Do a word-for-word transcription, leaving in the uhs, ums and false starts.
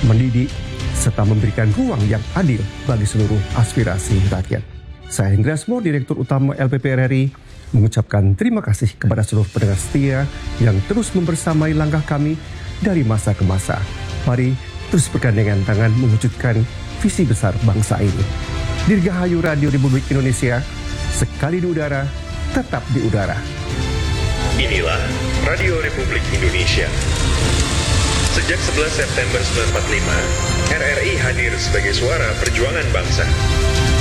mendidik, serta memberikan ruang yang adil bagi seluruh aspirasi rakyat. Saya Hendra Asmo, Direktur Utama L P P R R I, mengucapkan terima kasih kepada seluruh pendengar setia yang terus membersamai langkah kami dari masa ke masa. Mari terus bergandengan tangan mewujudkan visi besar bangsa ini. Dirgahayu Radio Republik Indonesia, sekali di udara, tetap di udara. Inilah Radio Republik Indonesia. Sejak sebelas September seribu sembilan ratus empat puluh lima, R R I hadir sebagai suara perjuangan bangsa.